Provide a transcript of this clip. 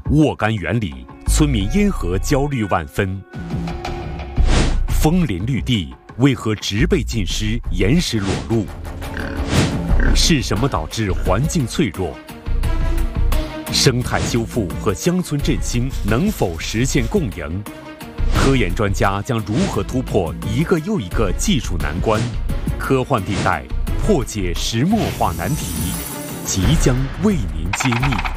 沃柑园里，村民因何焦虑万分？枫林绿地为何植被尽失、岩石裸露？是什么导致环境脆弱？生态修复和乡村振兴能否实现共赢？科研专家将如何突破一个又一个技术难关？科幻地带破解石墨化难题，即将为您揭秘。